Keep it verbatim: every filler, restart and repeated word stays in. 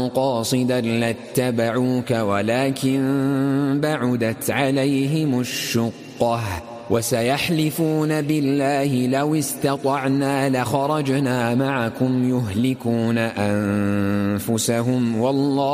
قاصدا لاتبعوك ولكن بعدت عليهم الشقة وسيحلفون بالله لو استطعنا لخرجنا معكم يهلكون أنفسهم والله